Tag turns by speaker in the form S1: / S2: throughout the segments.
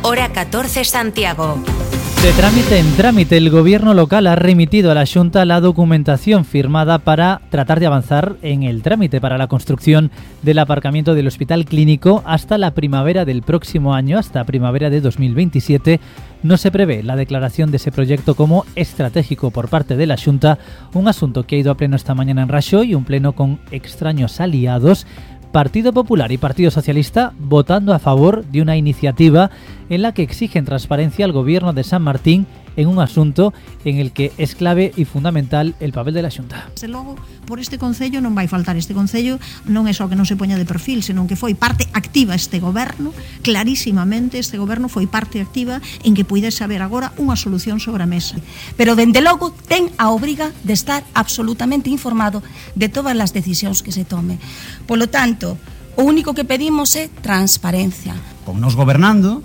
S1: hora 14 Santiago.
S2: De trámite en trámite, el gobierno local ha remitido a la Xunta la documentación firmada para tratar de avanzar en el trámite para la construcción del aparcamiento del Hospital Clínico hasta la primavera del próximo año, hasta primavera de 2027. No se prevé la declaración de ese proyecto como estratégico por parte de la Xunta, un asunto que ha ido a pleno esta mañana en Raxoi, un pleno con extraños aliados, Partido Popular y Partido Socialista, votando a favor de una iniciativa en la que exigen transparencia al gobierno de San Martín en un asunto en el que es clave y fundamental el papel de la Xunta.
S3: Desde logo, por este Concello non vai faltar. Este Concello non é só que non se poña de perfil, senón que foi parte activa este goberno, clarísimamente este goberno foi parte activa en que puidese haber agora unha solución sobre a mesa.
S4: Pero dende logo ten a obriga de estar absolutamente informado de todas as decisións que se tome. Polo tanto, o único que pedimos é transparencia.
S5: Con nos gobernando,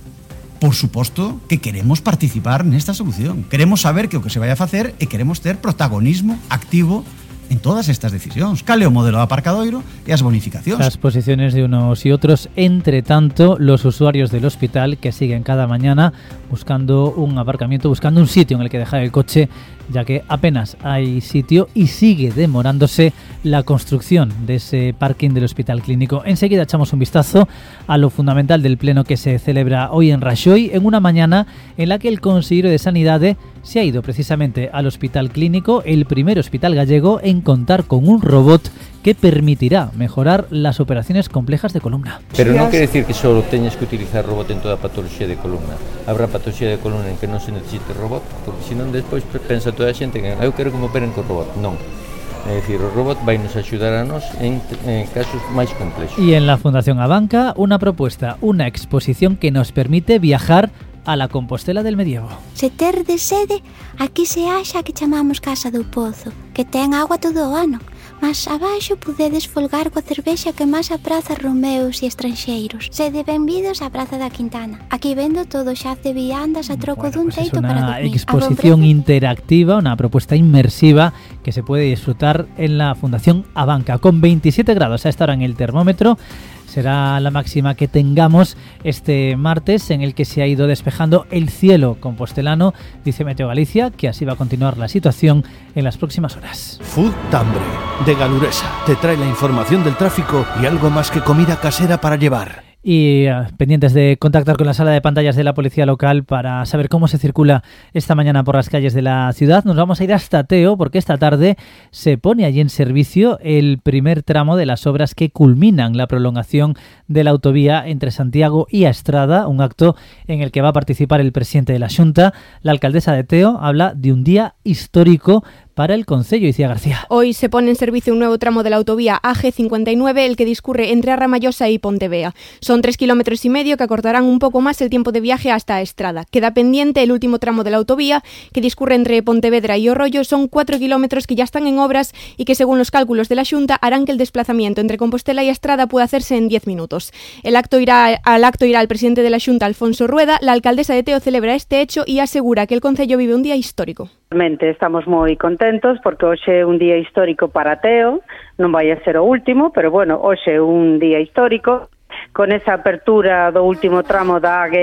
S5: por suposto que queremos participar nesta solución. Queremos saber que o que se vai a facer e queremos ter protagonismo activo en todas estas decisións. Cal é o modelo de aparcadoiro e as bonificacións.
S2: Las posiciones de unos y otros. Entre tanto, los usuarios del hospital que siguen cada mañana buscando un aparcamiento, buscando un sitio en el que dejar el coche, ya que apenas hay sitio y sigue demorándose la construcción de ese parking del Hospital Clínico. Enseguida echamos un vistazo a lo fundamental del pleno que se celebra hoy en Raxoi, en una mañana en la que el consejero de Sanidade se ha ido precisamente al Hospital Clínico, el primer hospital gallego en contar con un robot que permitirá mejorar las operaciones complejas de columna.
S6: Pero non quere decir que só teñas que utilizar robot en toda a patoloxía de columna. Habrá patoloxía de columna en que non se necesite robot, porque senón despois pensa toda a xente que eu quero que me operen con robot. Non. É dicir, o robot vai nos axudar a nos en casos máis complexos.
S2: Y en la Fundación Abanca, una propuesta, una exposición que nos permite viajar a la Compostela del medievo.
S7: Se terdes sede, aquí se axa que chamamos Casa do Pozo, que ten agua todo o ano. Mas abaixo podedes folgar coa cervexa que máis a Praza Romeos e estranxeiros. Sede benvidos á Praza da Quintana. Aquí vendo todo xaz de viandas a troco dun teito para dormir.
S2: Es una exposición interactiva, una propuesta inmersiva que se puede disfrutar en la Fundación Abanca. Con 27 grados a esta hora en el termómetro. Será la máxima que tengamos este martes, en el que se ha ido despejando el cielo compostelano. Dice Meteo Galicia que así va a continuar la situación en las próximas horas.
S8: Food Tambre, de Galuresa, te trae la información del tráfico y algo más que comida casera para llevar.
S2: Y pendientes de contactar con la sala de pantallas de la policía local para saber cómo se circula esta mañana por las calles de la ciudad. Nos vamos a ir hasta Teo, porque esta tarde se pone allí en servicio el primer tramo de las obras que culminan la prolongación de la autovía entre Santiago y Estrada, un acto en el que va a participar el presidente de la Xunta. La alcaldesa de Teo habla de un día histórico para el concello. Icía García.
S9: Hoy se pone en servicio un nuevo tramo de la autovía AG59, el que discurre entre Arramallosa y Pontevea. Son 3,5 kilómetros que acortarán un poco más el tiempo de viaje hasta Estrada. Queda pendiente el último tramo de la autovía, que discurre entre Pontevedra y Orrollo. Son 4 kilómetros que ya están en obras y que, según los cálculos de la Xunta, harán que el desplazamiento entre Compostela y Estrada pueda hacerse en 10 minutos. Al acto irá el presidente de la Xunta, Alfonso Rueda. La alcaldesa de Teo celebra este hecho y asegura que el concello vive un día histórico.
S10: Estamos moi contentos porque hoxe é un día histórico para Teo, non vai a ser o último, pero bueno, hoxe é un día histórico con esa apertura do último tramo da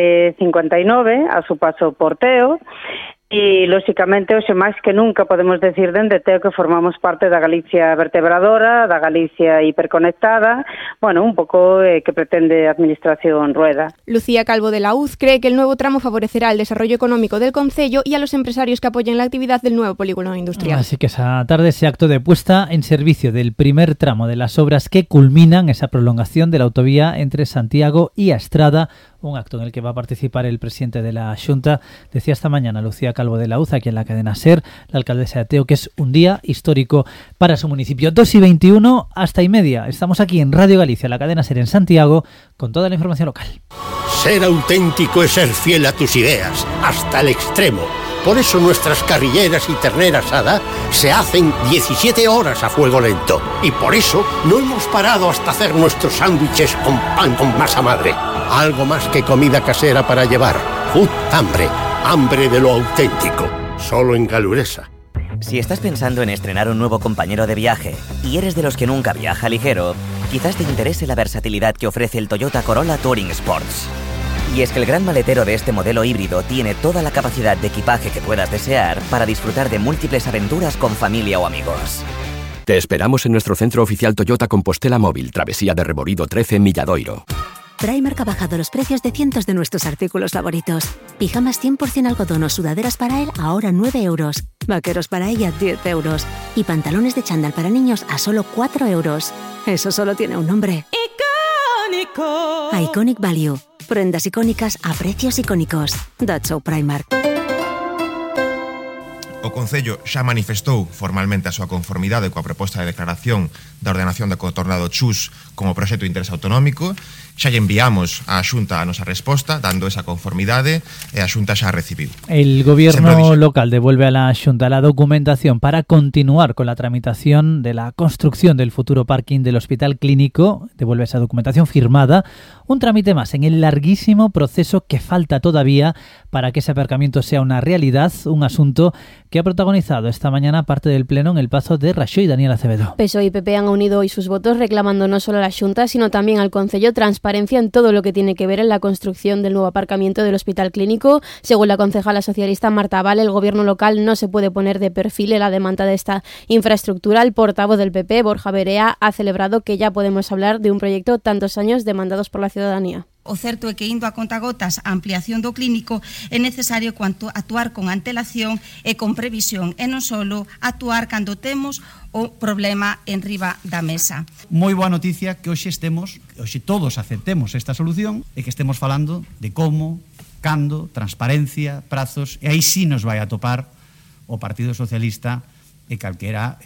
S10: AG59 a su paso por Teo. E, lóxicamente, hoxe máis que nunca podemos decir dende Teo que formamos parte da Galicia vertebradora, da Galicia hiperconectada, bueno, un pouco que pretende a Administración Rueda.
S9: Lucía Calvo de la UZ cree que el nuevo tramo favorecerá el desarrollo económico del concello y a los empresarios que apoyen la actividad del nuevo polígono industrial.
S2: Así que esa tarde ese acto de puesta en servicio del primer tramo de las obras que culminan esa prolongación de la autovía entre Santiago y Estrada, un acto en el que va a participar el presidente de la Xunta. Decía esta mañana Lucía Calvo de la UZ, aquí en la cadena SER, la alcaldesa de Teo, que es un día histórico para su municipio. 2:21, hasta y media. Estamos aquí en Radio Galicia, la cadena SER en Santiago, con toda la información local.
S11: Ser auténtico es ser fiel a tus ideas, hasta el extremo. Por eso nuestras carrilleras y ternera asada se hacen 17 horas a fuego lento. Y por eso no hemos parado hasta hacer nuestros sándwiches con pan con masa madre. Algo más que comida casera para llevar. Food Tambre, hambre de lo auténtico. Solo en Galuresa.
S12: Si estás pensando en estrenar un nuevo compañero de viaje y eres de los que nunca viaja ligero, quizás te interese la versatilidad que ofrece el Toyota Corolla Touring Sports. Y es que el gran maletero de este modelo híbrido tiene toda la capacidad de equipaje que puedas desear para disfrutar de múltiples aventuras con familia o amigos.
S13: Te esperamos en nuestro centro oficial Toyota Compostela Móvil, Travesía de Reborido 13 en Milladoiro.
S14: Primark ha bajado los precios de cientos de nuestros artículos favoritos. Pijamas 100% algodón o sudaderas para él a ahora 9 euros. Vaqueros para ella 10 euros. Y pantalones de chándal para niños a solo 4 euros. Eso solo tiene un nombre. ¡Icónico! Iconic Value. Prendas icónicas a precios icónicos. That's so Primark.
S15: O Concello xa manifestou formalmente a súa conformidade coa proposta de declaración da ordenación do contornado Chus como proxecto de interés autonómico. Xa lle enviamos á Xunta a nosa resposta dando esa conformidade e a Xunta xa a recibiu.
S2: El gobierno local devuelve a la Xunta la documentación para continuar con la tramitación de la construcción del futuro parking del Hospital Clínico. Devuelve esa documentación firmada, un trámite más en el larguísimo proceso que falta todavía para que ese aparcamiento sea una realidad, un asunto que ha protagonizado esta mañana parte del Pleno en el Pazo de Raxó y Daniel Acevedo.
S9: PSOE y PP han unido hoy sus votos reclamando no solo a la Xunta, sino también al Concello transparencia en todo lo que tiene que ver en la construcción del nuevo aparcamiento del Hospital Clínico. Según la concejala socialista Marta Val, el gobierno local no se puede poner de perfil en la demanda de esta infraestructura. El portavoz del PP, Borja Berea, ha celebrado que ya podemos hablar de un proyecto tantos años demandados por la ciudadanía.
S4: O certo é que indo a contagotas a ampliación do clínico é necesario actuar con antelación e con previsión e non só actuar cando temos o problema en riba da mesa.
S5: Moi boa noticia que hoxe todos aceptemos esta solución e que estemos falando de como, cando, transparencia, prazos, e aí sí nos vai a topar o Partido Socialista e calquera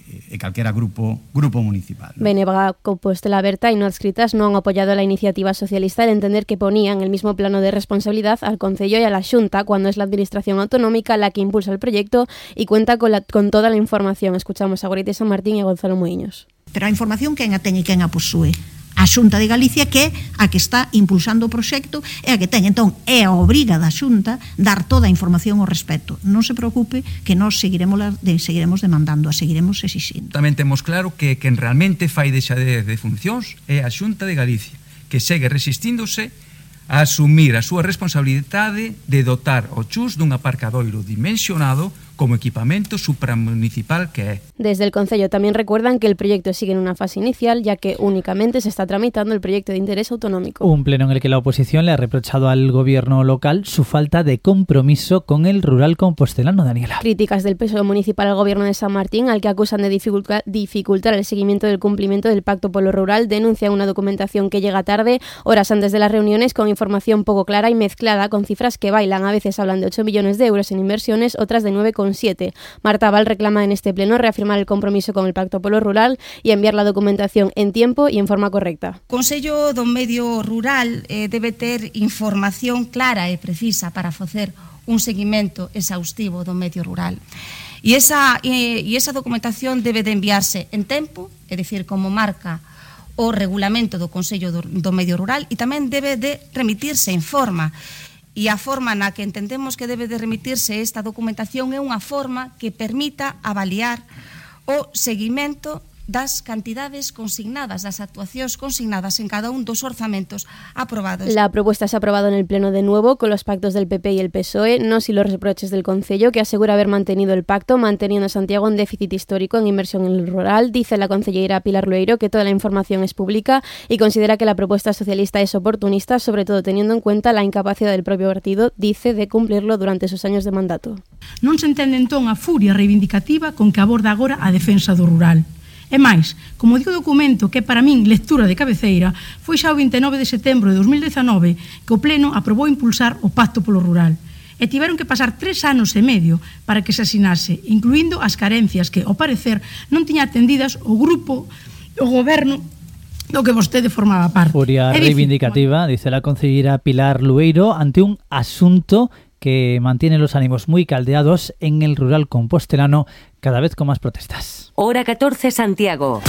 S5: grupo municipal.
S9: Benega, Compostela Berta y no adscritas no han apoyado la iniciativa socialista al entender que ponía en el mismo plano de responsabilidad al Concello y a la Xunta cuando es la administración autonómica la que impulsa el proyecto y cuenta con toda la información. Escuchamos a Gorite San Martín y a Gonzalo Moiños.
S3: Pero a información quen a ten e quen a posúe? A Xunta de Galicia, que é a que está impulsando o proxecto e a que ten. Entón, é a obriga da Xunta dar toda a información ao respecto. Non se preocupe que nós seguiremos demandando, a seguiremos exixindo.
S16: Tamén temos claro que quen realmente fai deixadez de funcións é a Xunta de Galicia, que segue resistíndose a asumir a súa responsabilidade de dotar o Chus dun aparcadoiro dimensionado como equipamento supramunicipal que é.
S9: Desde el Concello también recuerdan que el proyecto sigue en una fase inicial, ya que únicamente se está tramitando el proyecto de interés autonómico.
S2: Un pleno en el que la oposición le ha reprochado al gobierno local su falta de compromiso con el rural compostelano, Daniela.
S9: Críticas del PSOE municipal al gobierno de San Martín, al que acusan de dificultar el seguimiento del cumplimiento del Pacto por lo Rural, denuncian una documentación que llega tarde, horas antes de las reuniones, con información poco clara y mezclada, con cifras que bailan. A veces hablan de 8 millones de euros en inversiones, otras de 9,7. Marta Val reclama en este pleno reafirmar el compromiso con el Pacto por lo Rural y enviar la documentación en tiempo y en forma correcta.
S4: O Consello do Medio Rural debe ter información clara e precisa para facer un seguimento exhaustivo do medio rural. E esa documentación debe de enviarse en tempo, é dicir, como marca o regulamento do Consello do Medio Rural, e tamén debe de remitirse en forma. E a forma na que entendemos que debe de remitirse esta documentación é unha forma que permita avaliar o seguimento das cantidades consignadas, das actuacións consignadas en cada un dos orzamentos aprobados.
S9: La propuesta se ha aprobado en el Pleno de nuevo con los pactos del PP y el PSOE, no sin los reproches del Concello, que asegura haber mantenido el pacto, manteniendo a Santiago en déficit histórico en inversión en el rural. Dice la concellera Pilar Lueiro que toda la información es pública y considera que la propuesta socialista es oportunista, sobre todo teniendo en cuenta la incapacidad del propio partido, dice, de cumplirlo durante sus años de mandato.
S17: Non se entende entón a furia reivindicativa con que aborda agora a defensa do rural. E máis, como digo o documento que para min lectura de cabeceira, foi xa o 29 de setembro de 2019 que o Pleno aprobou impulsar o Pacto polo Rural. E tiveron que pasar 3 anos e medio para que se asinase, incluindo as carencias que, ao parecer, non tiña atendidas o goberno do que vostede formaba parte.
S2: Furia reivindicativa, dice la concejera Pilar Lueiro, ante un asunto que mantiene los ánimos muy caldeados en el rural compostelano, cada vez con más protestas.
S1: Hora 14, Santiago.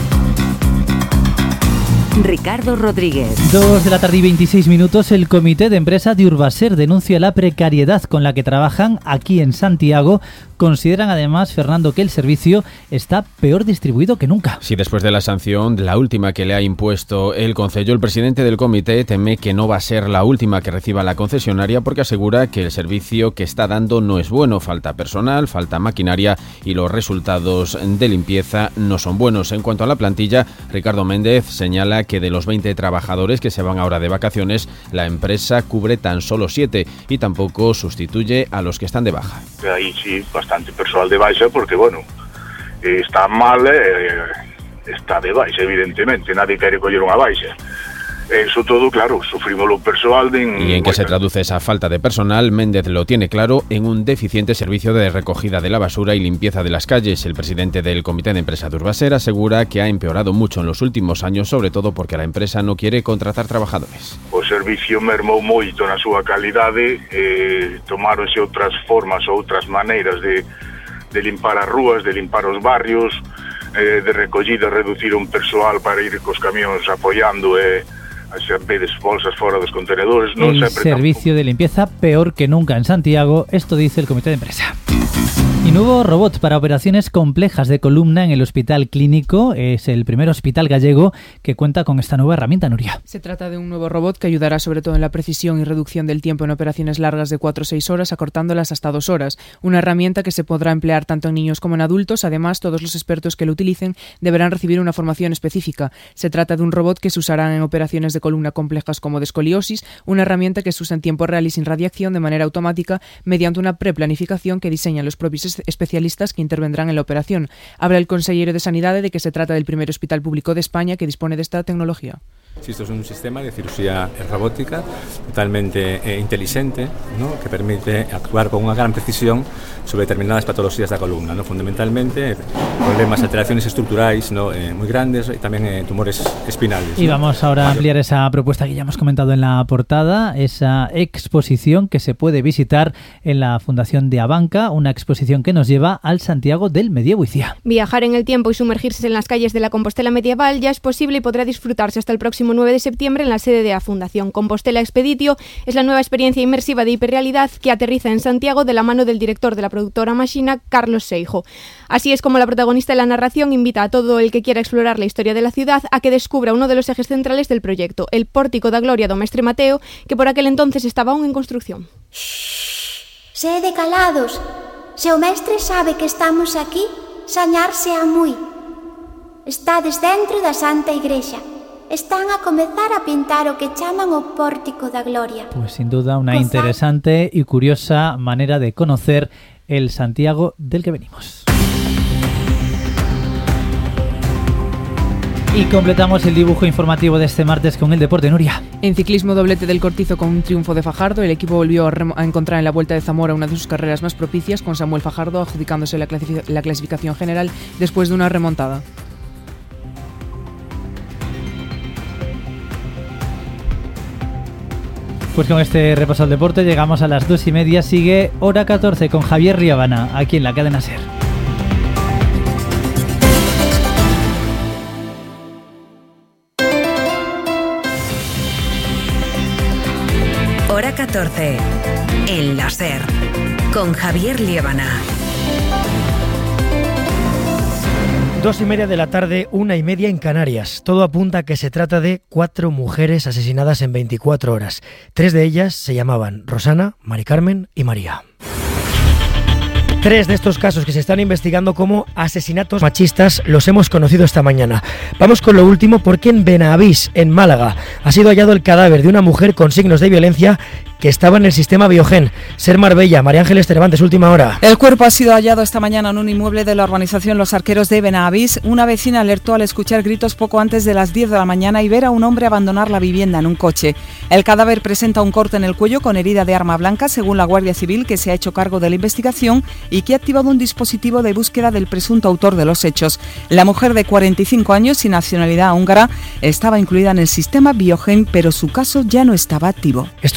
S1: Ricardo Rodríguez.
S2: 2 de la tarde y 26 minutos. El comité de empresa de Urbaser denuncia la precariedad con la que trabajan aquí en Santiago Consideran además, Fernando, que el servicio está peor distribuido que nunca.
S18: Sí, después de la sanción, la última que le ha impuesto el concello, el presidente del comité teme que no va a ser la última que reciba la concesionaria porque asegura que el servicio que está dando no es bueno. Falta personal, falta maquinaria y los resultados de limpieza no son buenos. En cuanto a la plantilla, Ricardo Méndez señala que de los 20 trabajadores que se van ahora de vacaciones, la empresa cubre tan solo 7 y tampoco sustituye a los que están de baja.
S19: Aí sí, bastante persoal de baixa porque, bueno, está mal, está de baixa, evidentemente, nadie quere coller unha baixa. Eso todo, claro, sufrimos lo persoal
S18: ¿Y en qué se traduce esa falta de personal? Méndez lo tiene claro en un deficiente servicio de recogida de la basura y limpieza de las calles. El presidente del Comité de Empresa de Urbaser asegura que ha empeorado mucho en los últimos años, sobre todo porque la empresa no quiere contratar trabajadores.
S19: O servicio mermou moito na súa calidade, tomáronse outras formas ou outras maneiras de limpar as rúas, de limpar os barrios, de recollida, reducir un persoal para ir cos camións apoiando veces bolsas fora dos contenedores.
S2: El servicio de limpieza peor que nunca en Santiago, esto dice el comité de empresa. Y nuevo robot para operaciones complejas de columna en el Hospital Clínico. Es el primer hospital gallego que cuenta con esta nueva herramienta, Nuria.
S20: Se trata de un nuevo robot que ayudará sobre todo en la precisión y reducción del tiempo en operaciones largas de 4 o 6 horas, acortándolas hasta 2 horas. Una herramienta que se podrá emplear tanto en niños como en adultos. Además, todos los expertos que lo utilicen deberán recibir una formación específica. Se trata de un robot que se usará en operaciones de columna complejas como de escoliosis, una herramienta que se usa en tiempo real y sin radiación de manera automática mediante una preplanificación que diseñan los propios especialistas que intervendrán en la operación. Habla el consejero de Sanidade de que se trata del primer hospital público de España que dispone de esta tecnología.
S21: Sí, esto es un sistema de cirugía robótica totalmente inteligente, ¿no?, que permite actuar con una gran precisión sobre determinadas patologías da columna, ¿no?, fundamentalmente problemas, alteraciones estructurais, ¿no?, muy grandes y también tumores espinales.
S2: Y vamos ahora a ampliar esa propuesta que ya hemos comentado en la portada, esa exposición que se puede visitar en la Fundación de Abanca, una exposición que nos lleva al Santiago del Medievo Icía.
S9: Viajar en el tiempo y sumergirse en las calles de la Compostela medieval ya es posible y podrá disfrutarse hasta el próximo 9 de septiembre en la sede de la Fundación. Compostela Expeditio es la nueva experiencia inmersiva de hiperrealidad que aterriza en Santiago de la mano del director de la productora Machina, Carlos Seijo. Así es como la protagonista de la narración invita a todo el que quiera explorar la historia de la ciudad a que descubra uno de los ejes centrales del proyecto, el Pórtico da Gloria do Mestre Mateo, que por aquel entonces estaba aún en construcción.
S7: Sede calados. Se o mestre sabe que estamos aquí, sañarse a moi. Estades dentro da Santa Igrexa. Están a comezar a pintar o que chaman o Pórtico da Gloria.
S2: Pues sin duda una interesante y curiosa manera de conocer el Santiago del que venimos. Y completamos el dibujo informativo de este martes con el deporte, Nuria.
S20: En ciclismo, doblete del Cortizo con un triunfo de Fajardo. El equipo volvió a encontrar en la Vuelta de Zamora una de sus carreras más propicias, con Samuel Fajardo adjudicándose la clasificación general después de una remontada.
S2: Pues con este repaso al deporte llegamos a las 2:30. Sigue Hora 14 con Javier Riabana, aquí en la cadena SER.
S1: Hora 14 en la SER con Javier Riabana.
S22: 2:30 de la tarde, 1:30 en Canarias. Todo apunta a que se trata de 4 mujeres asesinadas en 24 horas. 3 de ellas se llamaban Rosana, Mari Carmen y María. 3 de estos casos que se están investigando como asesinatos machistas los hemos conocido esta mañana. Vamos con lo último porque en Benavís, en Málaga, ha sido hallado el cadáver de una mujer con signos de violencia que estaba en el sistema Biogen. Ser Marbella, María Ángeles Cervantes, última hora.
S23: El cuerpo ha sido hallado esta mañana en un inmueble de la urbanización Los Arqueros de Benavís. Una vecina alertó al escuchar gritos poco antes de las 10 de la mañana y ver a un hombre abandonar la vivienda en un coche. El cadáver presenta un corte en el cuello con herida de arma blanca, según la Guardia Civil, que se ha hecho cargo de la investigación y que ha activado un dispositivo de búsqueda del presunto autor de los hechos. La mujer de 45 años y nacionalidad húngara estaba incluida en el sistema Biogen, pero su caso ya no estaba activo.
S22: Esto es lo último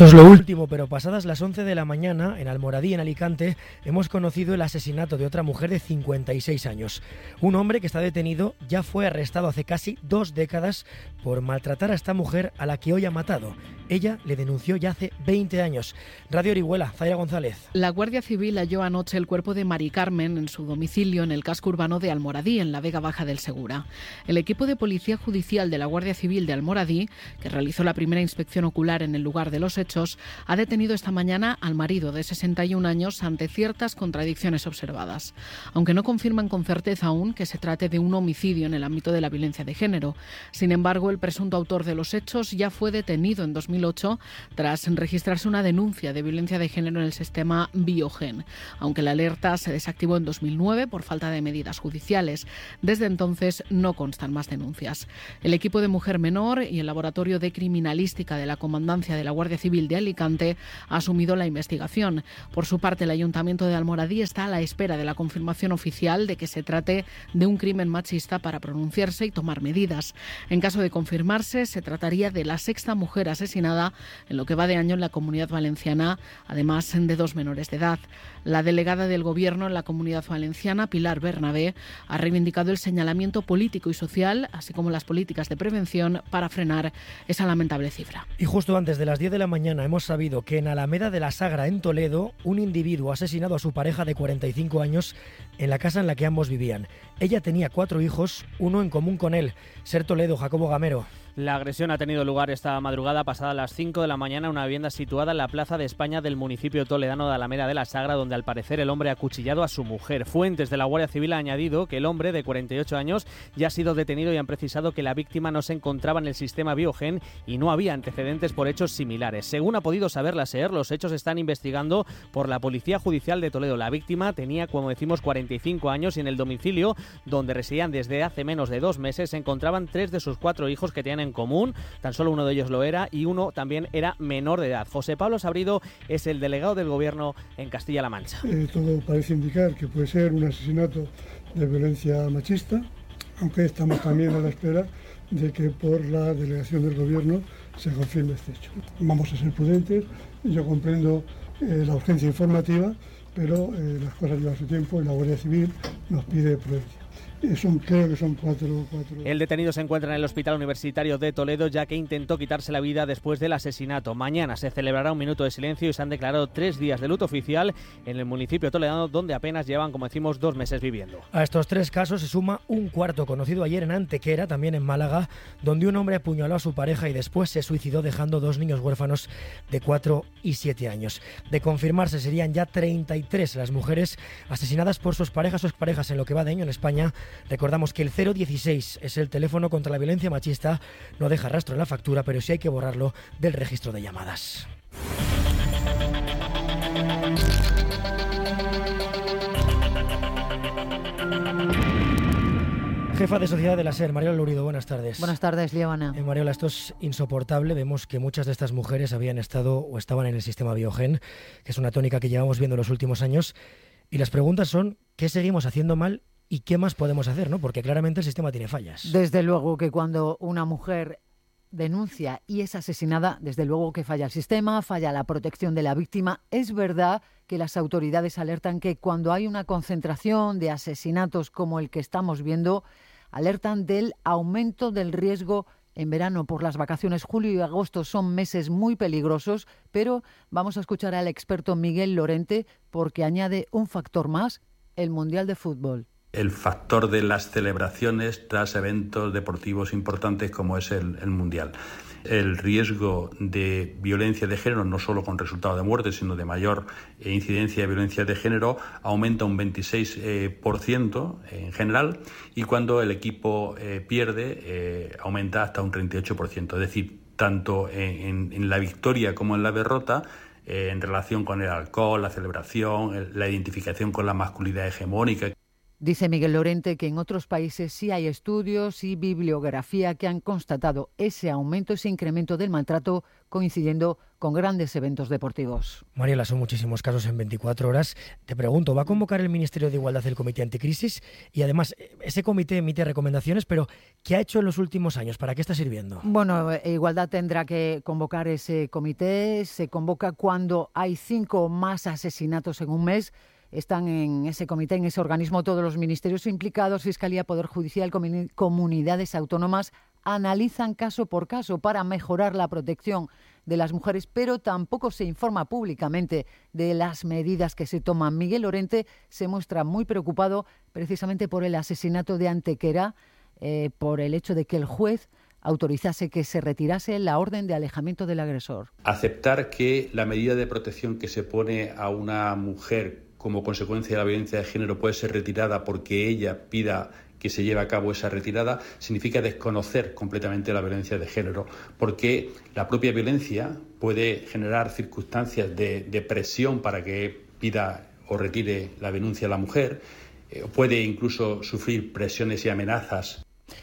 S22: último, pero pasadas las 11 de la mañana, en Almoradí, en Alicante, hemos conocido el asesinato de otra mujer de 56 años. Un hombre que está detenido ya fue arrestado hace casi 2 décadas por maltratar a esta mujer a la que hoy ha matado. Ella le denunció ya hace 20 años. Radio Orihuela, Zaira González.
S6: La Guardia Civil halló anoche el cuerpo de Mari Carmen en su domicilio en el casco urbano de Almoradí, en la Vega Baja del Segura. El equipo de Policía Judicial de la Guardia Civil de Almoradí, que realizó la primera inspección ocular en el lugar de los hechos, ha detenido esta mañana al marido de 61 años ante ciertas contradicciones observadas. Aunque no confirman con certeza aún que se trate de un homicidio en el ámbito de la violencia de género. Sin embargo, el presunto autor de los hechos ya fue detenido en 2008 tras registrarse una denuncia de violencia de género en el sistema Biogen, aunque la alerta se desactivó en 2009 por falta de medidas judiciales. Desde entonces no constan más denuncias. El equipo de Mujer Menor y el Laboratorio de Criminalística de la Comandancia de la Guardia Civil de Alicante ha asumido la investigación. Por su parte, el Ayuntamiento de Almoradí está a la espera de la confirmación oficial de que se trate de un crimen machista para pronunciarse y tomar medidas. En caso de confirmarse, se trataría de la 6ª mujer asesinada en lo que va de año en la Comunidad Valenciana, además de 2 menores de edad. La delegada del Gobierno en la Comunidad Valenciana, Pilar Bernabé, ha reivindicado el señalamiento político y social, así como las políticas de prevención para frenar esa lamentable cifra.
S22: Y justo antes de las 10 de la mañana hemos sabido que en Alameda de la Sagra, en Toledo, un individuo ha asesinado a su pareja de 45 años en la casa en la que ambos vivían. Ella tenía 4 hijos, uno en común con él. Ser Toledo, Jacobo Gamero.
S8: La agresión ha tenido lugar esta madrugada pasada las 5 de la mañana en una vivienda situada en la Plaza de España del municipio toledano de Alameda de la Sagra, donde al parecer el hombre ha acuchillado a su mujer. Fuentes de la Guardia Civil han añadido que el hombre de 48 años ya ha sido detenido y han precisado que la víctima no se encontraba en el sistema Biogen y no había antecedentes por hechos similares. Según ha podido saber la SER, los hechos se están investigando por la Policía Judicial de Toledo. La víctima tenía, como decimos, 45 años y en el domicilio donde residían desde hace menos de 2 meses se encontraban 3 de sus 4 hijos que tenían en común. Tan solo uno de ellos lo era y uno también era menor de edad. José Pablo Sabrido es el delegado del Gobierno en Castilla-La Mancha.
S10: Todo parece indicar que puede ser un asesinato de violencia machista, aunque estamos también a la espera de que por la delegación del Gobierno se confirme este hecho. Vamos a ser prudentes, yo comprendo la urgencia informativa, pero las cosas llevan su tiempo y la Guardia Civil nos pide prudencia. Creo que son cuatro.
S8: El detenido se encuentra en el Hospital Universitario de Toledo, ya que intentó quitarse la vida después del asesinato. Mañana se celebrará un minuto de silencio y se han declarado 3 días de luto oficial en el municipio toledano, donde apenas llevan, como decimos, 2 meses viviendo.
S22: A estos 3 casos se suma un cuarto, conocido ayer en Antequera, también en Málaga, donde un hombre apuñaló a su pareja y después se suicidó dejando 2 niños huérfanos de 4 y 7 años. De confirmarse, serían ya 33 las mujeres asesinadas por sus parejas o exparejas en lo que va de año en España. Recordamos que el 016 es el teléfono contra la violencia machista. No deja rastro en la factura, pero sí hay que borrarlo del registro de llamadas. Jefa de Sociedad de la SER, Mariola Lurido, buenas tardes.
S24: Buenas tardes, Liebana.
S22: Mariola, esto es insoportable. Vemos que muchas de estas mujeres habían estado o estaban en el sistema Biogen, que es una tónica que llevamos viendo en los últimos años. Y las preguntas son, ¿qué seguimos haciendo mal y qué más podemos hacer? ¿No? Porque claramente el sistema tiene fallas.
S24: Desde luego que cuando una mujer denuncia y es asesinada, desde luego que falla el sistema, falla la protección de la víctima. Es verdad que las autoridades alertan que cuando hay una concentración de asesinatos como el que estamos viendo, alertan del aumento del riesgo en verano por las vacaciones. Julio y agosto son meses muy peligrosos, pero vamos a escuchar al experto Miguel Lorente porque añade un factor más, el Mundial de Fútbol.
S25: El factor de las celebraciones tras eventos deportivos importantes como es el Mundial. El riesgo de violencia de género, no solo con resultado de muerte, sino de mayor incidencia de violencia de género, aumenta un 26% en general, y cuando el equipo pierde, aumenta hasta un 38%. Es decir, tanto en la victoria como en la derrota, en relación con el alcohol, la celebración, la identificación con la masculinidad hegemónica.
S24: Dice Miguel Lorente que en otros países sí hay estudios y bibliografía que han constatado ese aumento, ese incremento del maltrato coincidiendo con grandes eventos deportivos.
S22: Mariela, son muchísimos casos en 24 horas. Te pregunto, ¿va a convocar el Ministerio de Igualdad el Comité Anticrisis? Y además, ese comité emite recomendaciones, pero ¿qué ha hecho en los últimos años? ¿Para qué está sirviendo?
S24: Bueno, Igualdad tendrá que convocar ese comité. Se convoca cuando hay 5 o más asesinatos en un mes. Están en ese comité, en ese organismo, todos los ministerios implicados, Fiscalía, Poder Judicial, comunidades autónomas, analizan caso por caso para mejorar la protección de las mujeres, pero tampoco se informa públicamente de las medidas que se toman. Miguel Lorente se muestra muy preocupado precisamente por el asesinato de Antequera, por el hecho de que el juez autorizase que se retirase la orden de alejamiento del agresor.
S25: Aceptar que la medida de protección que se pone a una mujer como consecuencia de la violencia de género puede ser retirada porque ella pida que se lleve a cabo esa retirada, significa desconocer completamente la violencia de género, porque la propia violencia puede generar circunstancias de presión para que pida o retire la denuncia a la mujer, puede incluso sufrir presiones y amenazas.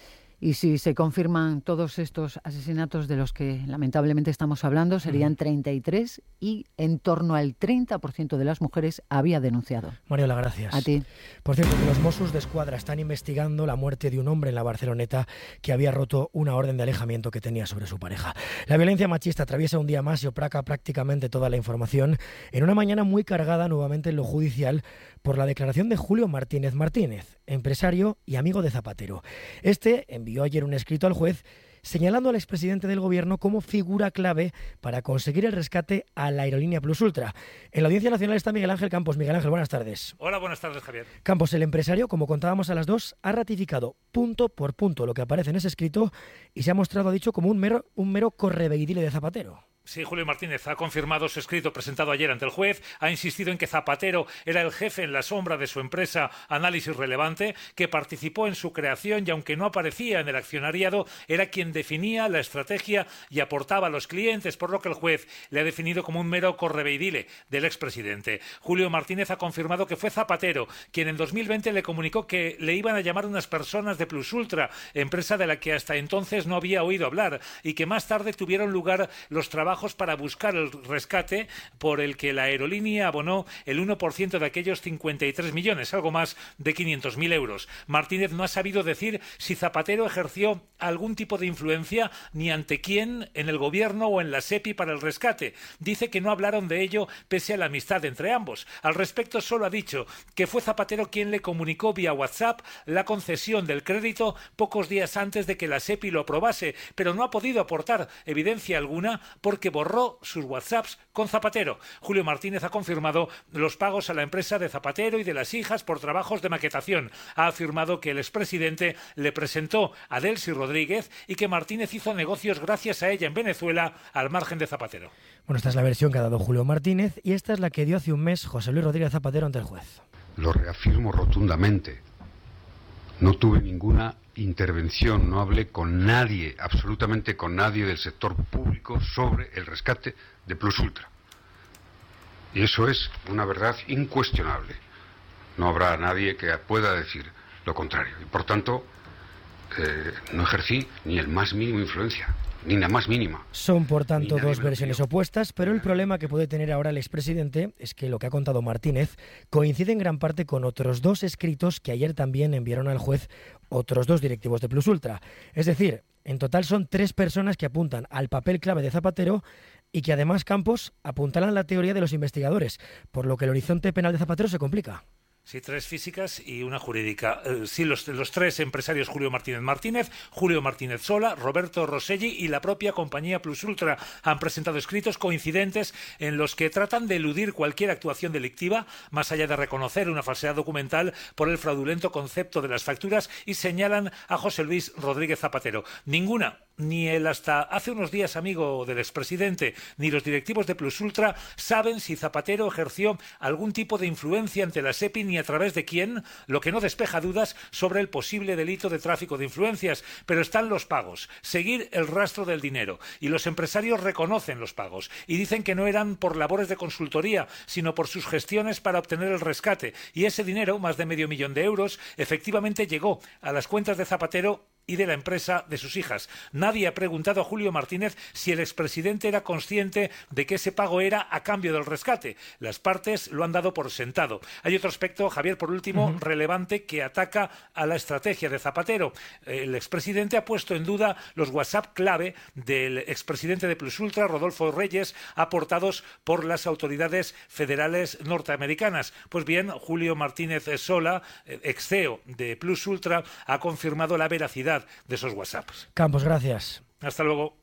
S24: Y si se confirman todos estos asesinatos de los que lamentablemente estamos hablando, serían 33 y en torno al 30% de las mujeres había denunciado.
S22: Mariola, gracias.
S24: A ti.
S22: Por cierto, que los Mossos d'Esquadra están investigando la muerte de un hombre en la Barceloneta que había roto una orden de alejamiento que tenía sobre su pareja. La violencia machista atraviesa un día más y opaca prácticamente toda la información en una mañana muy cargada nuevamente en lo judicial por la declaración de Julio Martínez Martínez, empresario y amigo de Zapatero. Este envió ayer un escrito al juez señalando al expresidente del gobierno como figura clave para conseguir el rescate a la aerolínea Plus Ultra. En la Audiencia Nacional está Miguel Ángel Campos. Miguel Ángel, buenas tardes.
S11: Hola, buenas tardes, Javier.
S22: Campos, el empresario, como contábamos a las 2, ha ratificado punto por punto lo que aparece en ese escrito y se ha mostrado, ha dicho, como un mero correveidile de Zapatero.
S11: Sí, Julio Martínez ha confirmado su escrito presentado ayer ante el juez, ha insistido en que Zapatero era el jefe en la sombra de su empresa Análisis Relevante, que participó en su creación y aunque no aparecía en el accionariado, era quien definía la estrategia y aportaba a los clientes, por lo que el juez le ha definido como un mero correveidile del expresidente. Julio Martínez ha confirmado que fue Zapatero quien en 2020 le comunicó que le iban a llamar unas personas de Plus Ultra, empresa de la que hasta entonces no había oído hablar, y que más tarde tuvieron lugar los trabajos para buscar el rescate por el que la aerolínea abonó el 1% de aquellos 53 millones, algo más de 500.000 euros. Martínez no ha sabido decir si Zapatero ejerció algún tipo de influencia ni ante quién en el gobierno o en la SEPI para el rescate. Dice que no hablaron de ello pese a la amistad entre ambos. Al respecto solo ha dicho que fue Zapatero quien le comunicó vía WhatsApp la concesión del crédito pocos días antes de que la SEPI lo aprobase, pero no ha podido aportar evidencia alguna porque borró sus WhatsApps con Zapatero. Julio Martínez ha confirmado los pagos a la empresa de Zapatero y de las hijas por trabajos de maquetación. Ha afirmado que el expresidente le presentó a Delcy Rodríguez y que Martínez hizo negocios gracias a ella en Venezuela al margen de Zapatero.
S22: Bueno, esta es la versión que ha dado Julio Martínez y esta es la que dio hace un mes José Luis Rodríguez Zapatero ante el juez.
S12: Lo reafirmo rotundamente. No tuve ninguna intervención, no hablé con nadie, absolutamente con nadie del sector público sobre el rescate de Plus Ultra. Y eso es una verdad incuestionable. No habrá nadie que pueda decir lo contrario. Y por tanto, no ejercí ni el más mínimo influencia, ni la más mínima.
S22: Son, por tanto, dos versiones opuestas, pero el problema que puede tener ahora el expresidente es que lo que ha contado Martínez coincide en gran parte con otros 2 escritos que ayer también enviaron al juez otros 2 directivos de Plus Ultra. Es decir, en total son 3 personas que apuntan al papel clave de Zapatero y que además, Campos, apuntalan la teoría de los investigadores, por lo que el horizonte penal de Zapatero se complica.
S11: Sí, 3 físicas y una jurídica. Sí, los 3 empresarios Julio Martínez Martínez, Julio Martínez Sola, Roberto Rosselli y la propia compañía Plus Ultra han presentado escritos coincidentes en los que tratan de eludir cualquier actuación delictiva, más allá de reconocer una falsedad documental por el fraudulento concepto de las facturas y señalan a José Luis Rodríguez Zapatero. Ninguna Ni el hasta hace unos días amigo del expresidente, ni los directivos de Plus Ultra saben si Zapatero ejerció algún tipo de influencia ante la SEPI ni a través de quién, lo que no despeja dudas sobre el posible delito de tráfico de influencias. Pero están los pagos, seguir el rastro del dinero. Y los empresarios reconocen los pagos y dicen que no eran por labores de consultoría, sino por sus gestiones para obtener el rescate. Y ese dinero, más de medio millón de euros, efectivamente llegó a las cuentas de Zapatero y de la empresa de sus hijas. Nadie ha preguntado a Julio Martínez si el expresidente era consciente de que ese pago era a cambio del rescate. Las partes lo han dado por sentado. Hay otro aspecto, Javier, por último, relevante, que ataca a la estrategia de Zapatero. El expresidente ha puesto en duda los WhatsApp clave del expresidente de Plus Ultra, Rodolfo Reyes, aportados por las autoridades federales norteamericanas. Pues bien, Julio Martínez Sola, ex CEO de Plus Ultra, ha confirmado la veracidad de esos WhatsApps.
S22: Campos, gracias.
S11: Hasta luego.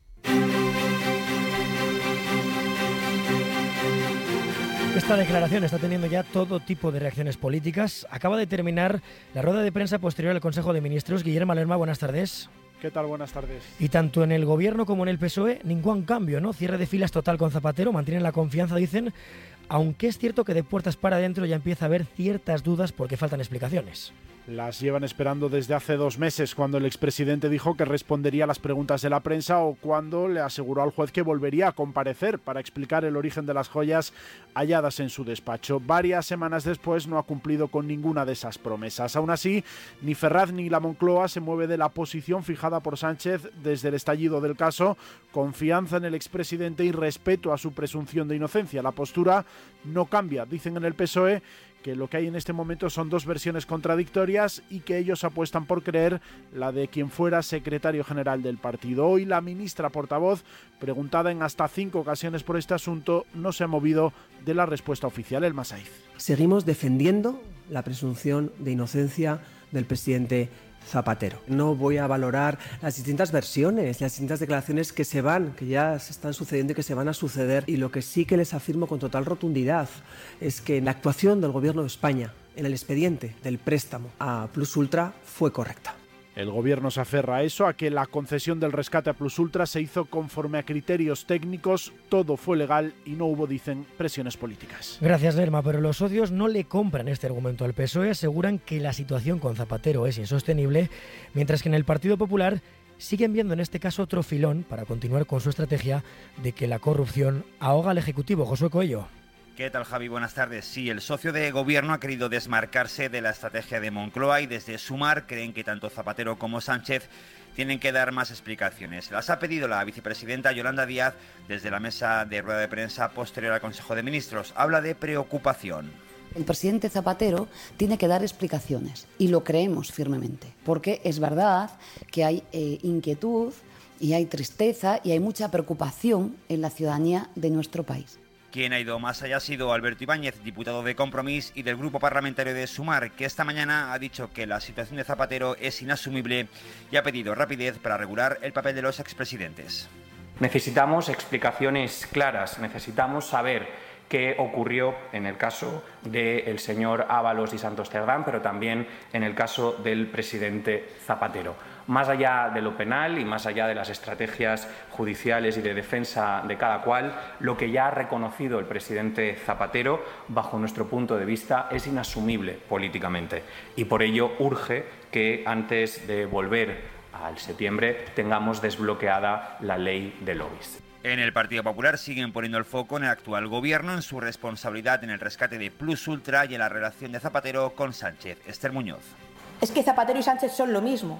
S22: Esta declaración está teniendo ya todo tipo de reacciones políticas. Acaba de terminar la rueda de prensa posterior al Consejo de Ministros. Guillermo Lerma, buenas tardes.
S3: ¿Qué tal? Buenas tardes.
S22: Y tanto en el Gobierno como en el PSOE, ningún cambio, ¿no? Cierre de filas total con Zapatero, mantienen la confianza, dicen, aunque es cierto que de puertas para adentro ya empieza a haber ciertas dudas porque faltan explicaciones.
S3: Las llevan esperando desde hace 2 meses, cuando el expresidente dijo que respondería a las preguntas de la prensa o cuando le aseguró al juez que volvería a comparecer para explicar el origen de las joyas halladas en su despacho. Varias semanas después no ha cumplido con ninguna de esas promesas. Aún así, ni Ferraz ni la Moncloa se mueve de la posición fijada por Sánchez desde el estallido del caso. Confianza en el expresidente y respeto a su presunción de inocencia. La postura no cambia, dicen en el PSOE, que lo que hay en este momento son 2 versiones contradictorias y que ellos apuestan por creer la de quien fuera secretario general del partido. Hoy la ministra portavoz, preguntada en hasta 5 ocasiones por este asunto, no se ha movido de la respuesta oficial. Elma Saiz.
S5: Seguimos defendiendo la presunción de inocencia del presidente Zapatero. No voy a valorar las distintas versiones, las distintas declaraciones que ya se están sucediendo y que se van a suceder, y lo que sí que les afirmo con total rotundidad es que la actuación del Gobierno de España en el expediente del préstamo a Plus Ultra fue correcta.
S3: El gobierno se aferra a eso, a que la concesión del rescate a Plus Ultra se hizo conforme a criterios técnicos, todo fue legal y no hubo, dicen, presiones políticas.
S22: Gracias, Lerma, pero los socios no le compran este argumento al PSOE, aseguran que la situación con Zapatero es insostenible, mientras que en el Partido Popular siguen viendo en este caso otro filón para continuar con su estrategia de que la corrupción ahoga al Ejecutivo. Josué Coello.
S13: ¿Qué tal, Javi? Buenas tardes. Sí, el socio de gobierno ha querido desmarcarse de la estrategia de Moncloa y desde Sumar creen que tanto Zapatero como Sánchez tienen que dar más explicaciones. Las ha pedido la vicepresidenta Yolanda Díaz desde la mesa de rueda de prensa posterior al Consejo de Ministros. Habla de preocupación.
S14: El presidente Zapatero tiene que dar explicaciones y lo creemos firmemente, porque es verdad que hay inquietud y hay tristeza y hay mucha preocupación en la ciudadanía de nuestro país.
S13: Quien ha ido más allá ha sido Alberto Ibáñez, diputado de Compromís y del grupo parlamentario de Sumar, que esta mañana ha dicho que la situación de Zapatero es inasumible y ha pedido rapidez para regular el papel de los expresidentes.
S15: Necesitamos explicaciones claras, necesitamos saber qué ocurrió en el caso del señor Ábalos y Santos Cerdán, pero también en el caso del presidente Zapatero. Más allá de lo penal y más allá de las estrategias judiciales y de defensa de cada cual, lo que ya ha reconocido el presidente Zapatero, bajo nuestro punto de vista, es inasumible políticamente. Y por ello urge que antes de volver al septiembre tengamos desbloqueada la ley de lobbies.
S13: En el Partido Popular siguen poniendo el foco en el actual gobierno, en su responsabilidad en el rescate de Plus Ultra y en la relación de Zapatero con Sánchez. Esther Muñoz.
S26: Es que Zapatero y Sánchez son lo mismo.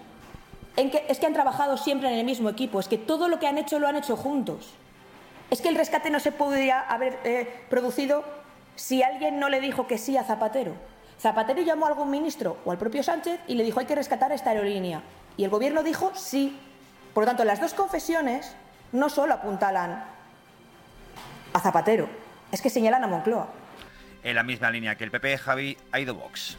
S26: Es que han trabajado siempre en el mismo equipo. Es que todo lo que han hecho lo han hecho juntos. Es que el rescate no se podría haber producido si alguien no le dijo que sí a Zapatero. Zapatero llamó a algún ministro o al propio Sánchez y le dijo hay que rescatar esta aerolínea. Y el gobierno dijo sí. Por lo tanto, las dos confesiones no solo apuntalan a Zapatero, es que señalan a Moncloa.
S13: En la misma línea que el PP, Javi, ha ido Vox.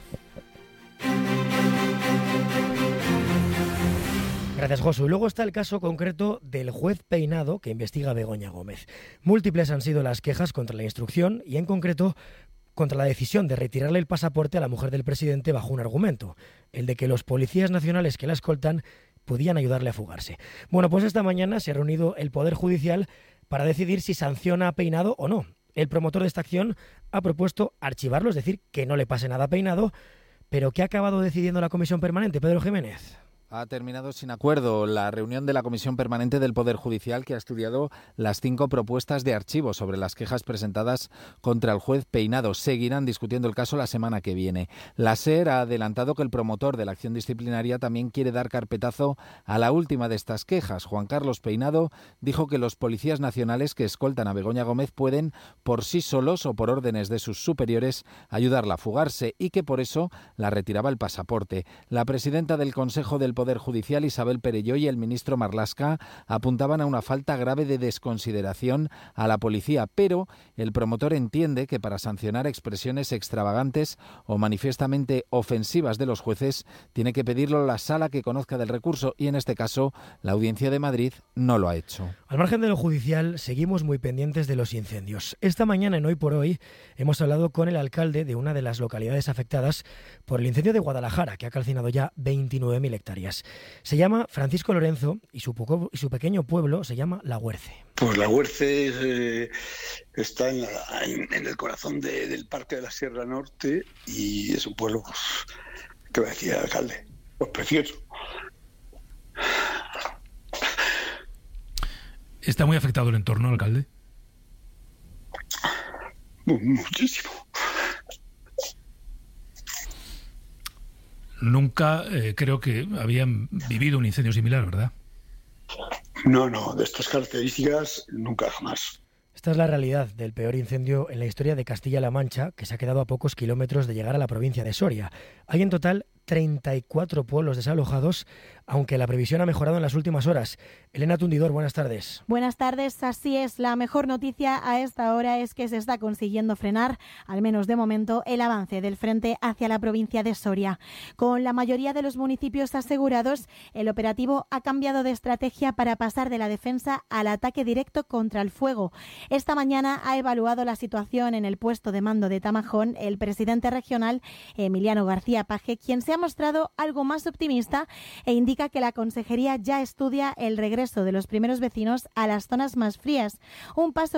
S22: Gracias, Josu. Luego está el caso concreto del juez Peinado que investiga a Begoña Gómez. Múltiples han sido las quejas contra la instrucción y, en concreto, contra la decisión de retirarle el pasaporte a la mujer del presidente bajo un argumento, el de que los policías nacionales que la escoltan podían ayudarle a fugarse. Bueno, pues esta mañana se ha reunido el Poder Judicial para decidir si sanciona a Peinado o no. El promotor de esta acción ha propuesto archivarlo, es decir, que no le pase nada a Peinado, pero ¿qué ha acabado decidiendo la Comisión Permanente, Pedro Jiménez?
S4: Ha terminado sin acuerdo la reunión de la Comisión Permanente del Poder Judicial, que ha estudiado las 5 propuestas de archivo sobre las quejas presentadas contra el juez Peinado. Seguirán discutiendo el caso la semana que viene. La SER ha adelantado que el promotor de la acción disciplinaria también quiere dar carpetazo a la última de estas quejas. Juan Carlos Peinado dijo que los policías nacionales que escoltan a Begoña Gómez pueden, por sí solos o por órdenes de sus superiores, ayudarla a fugarse y que por eso la retiraba el pasaporte. La presidenta del Consejo del Poder Judicial, Isabel Perelló, y el ministro Marlaska apuntaban a una falta grave de desconsideración a la policía, pero el promotor entiende que para sancionar expresiones extravagantes o manifiestamente ofensivas de los jueces tiene que pedirlo la sala que conozca del recurso y en este caso la Audiencia de Madrid no lo ha hecho.
S22: Al margen de lo judicial, seguimos muy pendientes de los incendios. Esta mañana en Hoy por Hoy hemos hablado con el alcalde de una de las localidades afectadas por el incendio de Guadalajara, que ha calcinado ya 29.000 hectáreas. Se llama Francisco Lorenzo y su pequeño pueblo se llama La Huerce.
S16: Pues La Huerce está en el corazón del Parque de la Sierra Norte y es un pueblo, pues, ¿qué va a decir el alcalde? Pues precioso.
S17: ¿Está muy afectado el entorno, alcalde?
S16: Muchísimo.
S17: Nunca creo que habían vivido un incendio similar, ¿verdad?
S16: No, de estas características nunca jamás.
S22: Esta es la realidad del peor incendio en la historia de Castilla-La Mancha, que se ha quedado a pocos kilómetros de llegar a la provincia de Soria. Hay en total 34 pueblos desalojados, aunque la previsión ha mejorado en las últimas horas. Elena Tundidor, buenas tardes.
S18: Buenas tardes, así es. La mejor noticia a esta hora es que se está consiguiendo frenar, al menos de momento, el avance del frente hacia la provincia de Soria. Con la mayoría de los municipios asegurados, el operativo ha cambiado de estrategia para pasar de la defensa al ataque directo contra el fuego. Esta mañana ha evaluado la situación en el puesto de mando de Tamajón el presidente regional Emiliano García Paje, quien se ha mostrado algo más optimista e indica que la consejería ya estudia el regreso de los primeros vecinos a las zonas más frías, un paso